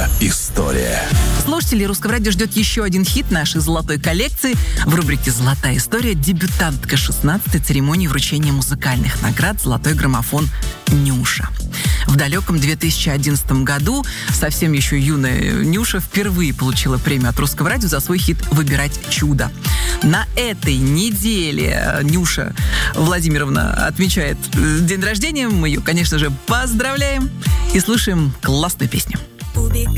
Наша история. Слушателей Русского радио ждет еще один хит нашей золотой коллекции. В рубрике «Золотая история» дебютантка 16-й церемонии вручения музыкальных наград «Золотой граммофон» Нюша. В далеком 2011 году совсем еще юная Нюша впервые получила премию от Русского радио за свой хит «Выбирать чудо». На этой неделе Нюша Владимировна отмечает день рождения. Мы ее, конечно же, поздравляем и слушаем классную песню.